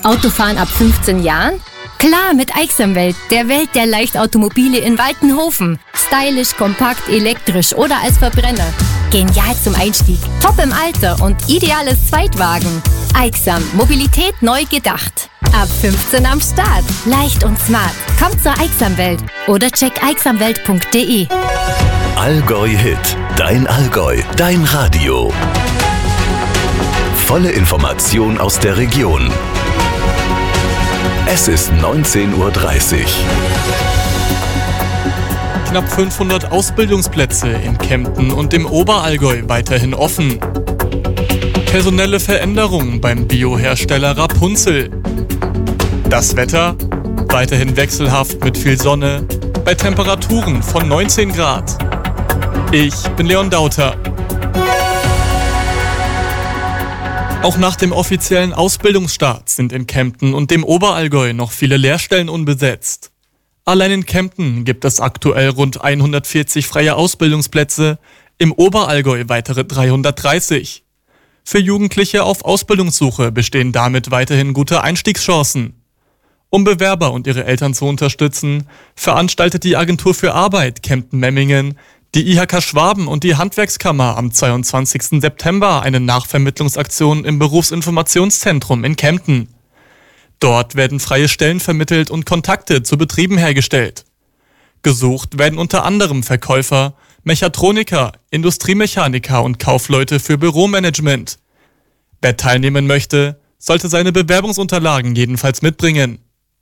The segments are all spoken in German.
Autofahren ab 15 Jahren? Klar, mit Aixamwelt, der Welt der Leichtautomobile in Waltenhofen. Stylisch, kompakt, elektrisch oder als Verbrenner. Genial zum Einstieg, top im Alter und ideales Zweitwagen. Aixam, Mobilität neu gedacht. Ab 15 am Start. Leicht und smart. Kommt zur Aixamwelt oder check aixamwelt.de. Allgäu Hit. Dein Allgäu. Dein Radio. Volle Information aus der Region. Es ist 19:30 Uhr. Knapp 500 Ausbildungsplätze in Kempten und im Oberallgäu weiterhin offen. Personelle Veränderungen beim Biohersteller Rapunzel. Das Wetter? Weiterhin wechselhaft mit viel Sonne, bei Temperaturen von 19 Grad. Ich bin Leon Dauter. Auch nach dem offiziellen Ausbildungsstart sind in Kempten und dem Oberallgäu noch viele Lehrstellen unbesetzt. Allein in Kempten gibt es aktuell rund 140 freie Ausbildungsplätze, im Oberallgäu weitere 330. Für Jugendliche auf Ausbildungssuche bestehen damit weiterhin gute Einstiegschancen. Um Bewerber und ihre Eltern zu unterstützen, veranstaltet die Agentur für Arbeit Kempten-Memmingen, die IHK Schwaben und die Handwerkskammer am 22. September eine Nachvermittlungsaktion im Berufsinformationszentrum in Kempten. Dort werden freie Stellen vermittelt und Kontakte zu Betrieben hergestellt. Gesucht werden unter anderem Verkäufer, Mechatroniker, Industriemechaniker und Kaufleute für Büromanagement. Wer teilnehmen möchte, sollte seine Bewerbungsunterlagen jedenfalls mitbringen.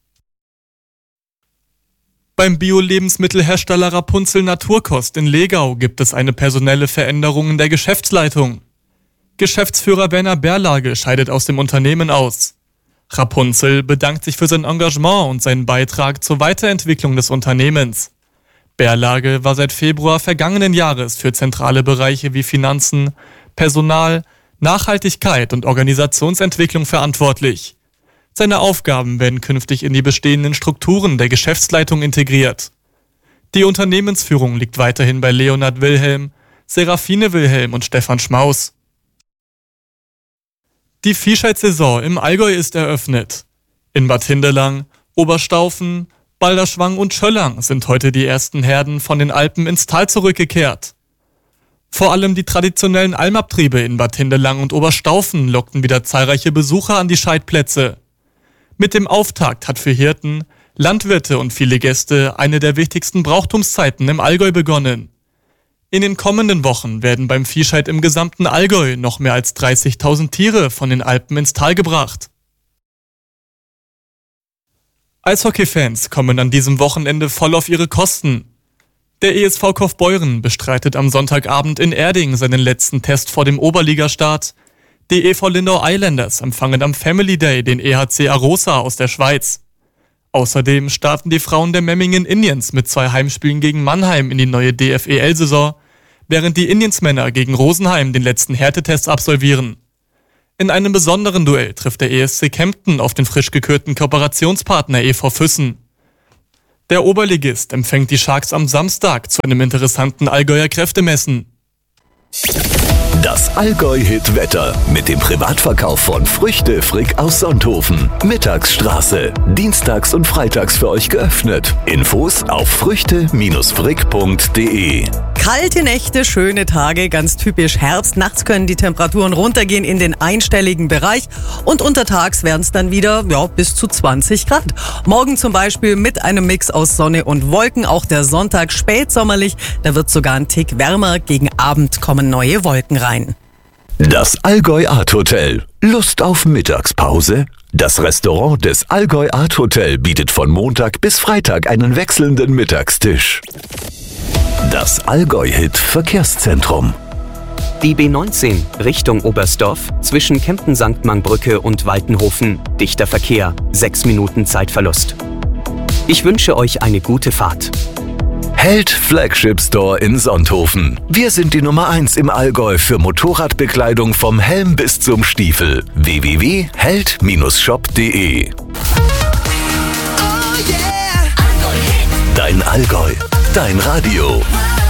Beim Bio-Lebensmittelhersteller Rapunzel Naturkost in Legau gibt es eine personelle Veränderung in der Geschäftsleitung. Geschäftsführer Werner Berlage scheidet aus dem Unternehmen aus. Rapunzel bedankt sich für sein Engagement und seinen Beitrag zur Weiterentwicklung des Unternehmens. Berlage war seit Februar vergangenen Jahres für zentrale Bereiche wie Finanzen, Personal, Nachhaltigkeit und Organisationsentwicklung verantwortlich. Seine Aufgaben werden künftig in die bestehenden Strukturen der Geschäftsleitung integriert. Die Unternehmensführung liegt weiterhin bei Leonhard Wilhelm, Serafine Wilhelm und Stefan Schmaus. Die Viehscheidsaison im Allgäu ist eröffnet. In Bad Hindelang, Oberstaufen, Balderschwang und Schöllang sind heute die ersten Herden von den Alpen ins Tal zurückgekehrt. Vor allem die traditionellen Almabtriebe in Bad Hindelang und Oberstaufen lockten wieder zahlreiche Besucher an die Scheidplätze. Mit dem Auftakt hat für Hirten, Landwirte und viele Gäste eine der wichtigsten Brauchtumszeiten im Allgäu begonnen. In den kommenden Wochen werden beim Viehscheid im gesamten Allgäu noch mehr als 30.000 Tiere von den Alpen ins Tal gebracht. Eishockey-Fans kommen an diesem Wochenende voll auf ihre Kosten. Der ESV Kaufbeuren bestreitet am Sonntagabend in Erding seinen letzten Test vor dem Oberligastart. Die EV Lindau Islanders empfangen am Family Day den EHC Arosa aus der Schweiz. Außerdem starten die Frauen der Memmingen Indians mit 2 Heimspielen gegen Mannheim in die neue DFEL-Saison, während die Indians-Männer gegen Rosenheim den letzten Härtetest absolvieren. In einem besonderen Duell trifft der ESC Kempten auf den frisch gekürten Kooperationspartner EV Füssen. Der Oberligist empfängt die Sharks am Samstag zu einem interessanten Allgäuer Kräftemessen. Das Allgäu-Hit-Wetter mit dem Privatverkauf von Früchte Frick aus Sonthofen. Mittagsstraße. Dienstags und freitags für euch geöffnet. Infos auf früchte-frick.de. Kalte Nächte, schöne Tage, ganz typisch Herbst. Nachts können die Temperaturen runtergehen in den einstelligen Bereich und untertags werden es dann wieder bis zu 20 Grad. Morgen zum Beispiel mit einem Mix aus Sonne und Wolken. Auch der Sonntag spätsommerlich, da wird sogar ein Tick wärmer. Gegen Abend kommen neue Wolken rein. Das Allgäu Art Hotel. Lust auf Mittagspause? Das Restaurant des Allgäu Art Hotel bietet von Montag bis Freitag einen wechselnden Mittagstisch. Das Allgäu-Hit Verkehrszentrum. Die B19 Richtung Oberstdorf zwischen Kempten-St. Mangbrücke und Waltenhofen. Dichter Verkehr, 6 Minuten Zeitverlust. Ich wünsche euch eine gute Fahrt. Held Flagship Store in Sonthofen. Wir sind die Nummer 1 im Allgäu für Motorradbekleidung vom Helm bis zum Stiefel. www.held-shop.de. Dein Allgäu, dein Radio.